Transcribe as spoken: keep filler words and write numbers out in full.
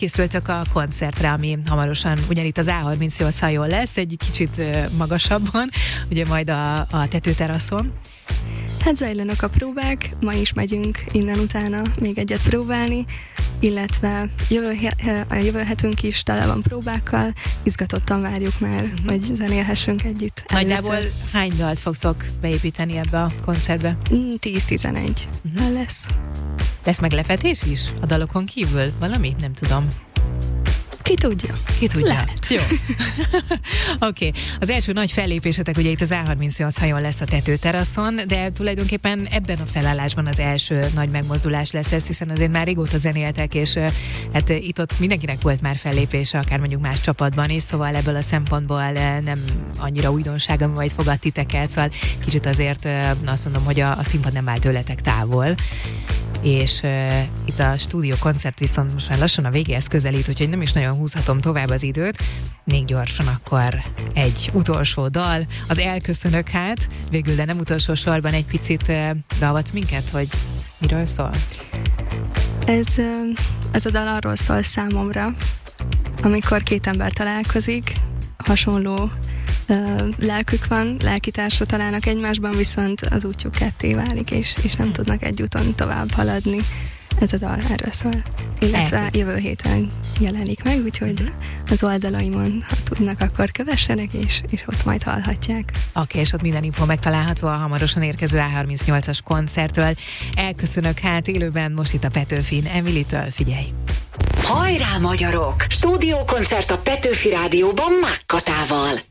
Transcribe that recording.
Készültök a koncertre, ami hamarosan ugyanitt az á harmincnyolc hajón lesz, egy kicsit magasabban, ugye majd a, a tetőteraszon. Hát zajlanak a próbák, ma is megyünk innen utána még egyet próbálni, illetve jövő, a jövő hetünk is tele van próbákkal, izgatottan várjuk már, uh-huh. hogy zenélhessünk együtt. Nagyjából hány dalt fogtok beépíteni ebbe a koncertbe? tíz-tizenegy uh-huh. lesz. Lesz meglepetés is a dalokon kívül? Valami? Nem tudom. Ki tudja. Ki tudja. Lehet. Jó. Oké. Okay. Az első nagy fellépésetek ugye itt az á harmincnyolc hajón lesz a tetőteraszon, de tulajdonképpen ebben a felállásban az első nagy megmozdulás lesz ez, hiszen azért már régóta zenéltek, és hát itt-ott mindenkinek volt már fellépése, akár mondjuk más csapatban is, szóval ebből a szempontból nem annyira újdonság, ami majd fogad titeket, szóval kicsit azért azt mondom, hogy a, a színpad nem áll tőletek távol. És uh, itt a stúdió koncert viszont most már lassan a végéhez közelít, úgyhogy nem is nagyon húzhatom tovább az időt. Még gyorsan akkor egy utolsó dal, az Elköszönök hát, végül, de nem utolsó sorban egy picit uh, beavatsz minket, hogy miről szól? Ez, uh, ez a dal arról szól számomra, amikor két ember találkozik, hasonló uh, lelkük van, lelkitársra találnak egymásban, viszont az útjuk ketté válik, és, és nem tudnak egy úton tovább haladni. Ez a dal erről szól. Illetve jövő héten jelenik meg, úgyhogy az oldalaimon, ha tudnak, akkor kövessenek, és, és ott majd hallhatják. Oké, okay, és ott minden info megtalálható a hamarosan érkező á harmincnyolcas koncertről. Elköszönök hát élőben most itt a Petőfin. Emilitől, figyelj! Hajrá, magyarok! Stúdiókoncert a Petőfi Rádióban Mákkatával.